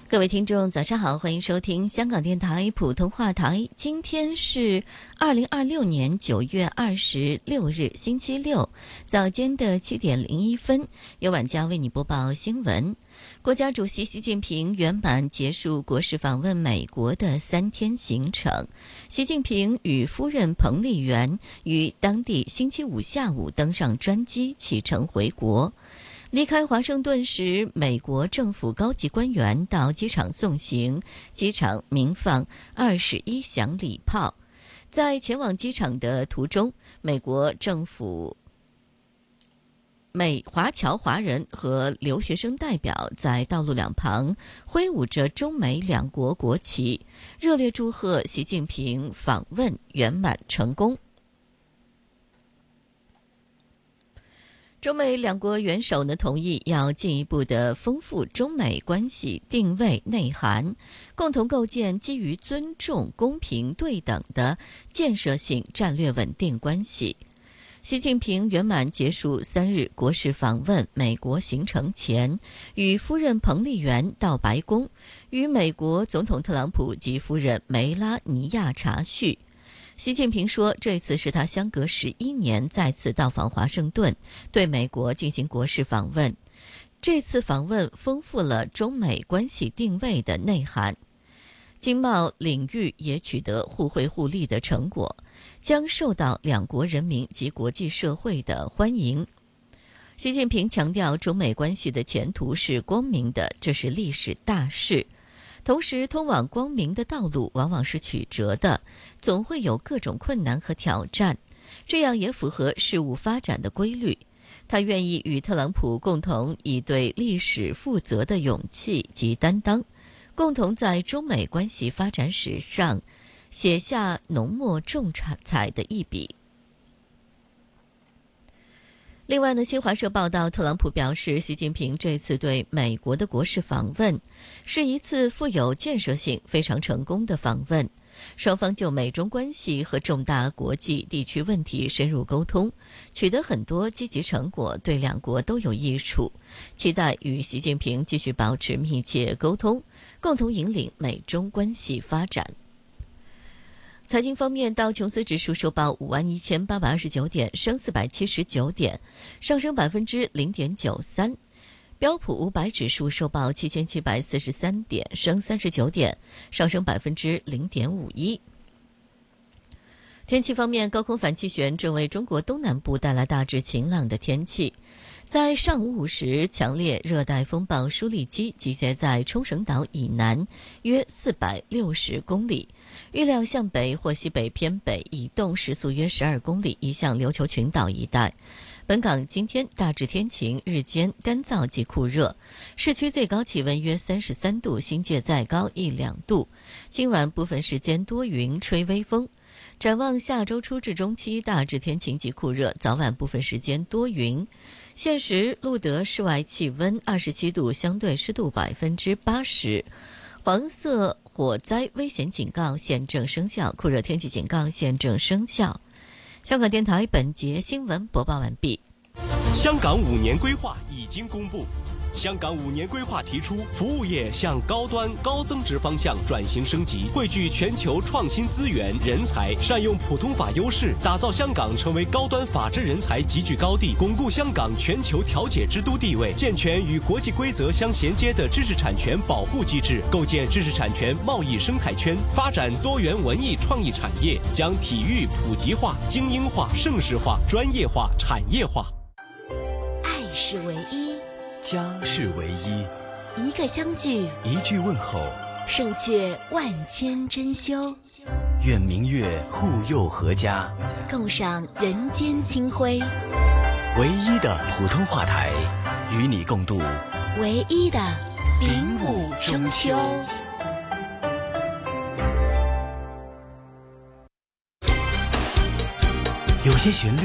各位听众早上好，欢迎收听香港电台普通话台。今天是2026年9月26日星期六，早间的7点01分，由晚佳为你播报新闻。国家主席习近平圆满结束国事访问美国的3天行程。习近平与夫人彭丽媛于当地星期五下午登上专机启程回国。离开华盛顿时，美国政府高级官员到机场送行，机场鸣放21响礼炮。在前往机场的途中，美国政府华侨华人和留学生代表在道路两旁挥舞着中美两国国旗，热烈祝贺习近平访问圆满成功。中美两国元首呢同意要进一步的丰富中美关系定位内涵，共同构建基于尊重、公平、对等的建设性战略稳定关系。习近平圆满结束3日国事访问美国行程前，与夫人彭丽媛到白宫，与美国总统特朗普及夫人梅拉尼亚茶叙。习近平说，这次是他相隔11年再次到访华盛顿，对美国进行国事访问。这次访问丰富了中美关系定位的内涵，经贸领域也取得互惠互利的成果，将受到两国人民及国际社会的欢迎。习近平强调，中美关系的前途是光明的，这是历史大事。同时，通往光明的道路往往是曲折的，总会有各种困难和挑战，这样也符合事物发展的规律。他愿意与特朗普共同以对历史负责的勇气及担当，共同在中美关系发展史上写下浓墨重彩的一笔。另外呢，新华社报道，特朗普表示，习近平这次对美国的国事访问是一次富有建设性、非常成功的访问。双方就美中关系和重大国际地区问题深入沟通，取得很多积极成果，对两国都有益处。期待与习近平继续保持密切沟通，共同引领美中关系发展。财经方面，道琼斯指数收报51829点，升479点，上升0.93%。标普500指数收报7743点，升39点，上升0.51%。天气方面，高空反气旋正为中国东南部带来大致晴朗的天气。在上午5时，强烈热带风暴舒力基集结在冲绳岛以南约460公里，预料向北或西北偏北移动，时速约12公里，移向琉球群岛一带。本港今天大致天晴，日间干燥及酷热，市区最高气温约33度，新界再高1-2度。今晚部分时间多云，吹微风。展望下周初至中期，大致天晴及酷热，早晚部分时间多云。现时录得室外气温27度，相对湿度80%。黄色火灾危险警告现正生效，酷热天气警告现正生效。香港电台本节新闻播报完毕。 香港5年规划已经公布。香港5年规划提出，服务业向高端高增值方向转型升级，汇聚全球创新资源、人才，善用普通法优势，打造香港成为高端法治人才集聚高地，巩固香港全球调解之都地位，健全与国际规则相衔接的知识产权保护机制，构建知识产权贸易生态圈，发展多元文艺创意产业，将体育普及化、精英化、盛世化、专业化、产业化。 爱是唯一， 家是唯一， 一个相聚， 一句问候， 胜却万千珍馐。 愿明月护佑阖家， 共赏人间清辉。 唯一的普通话台，与你共度唯一的丙午中秋。 有些旋律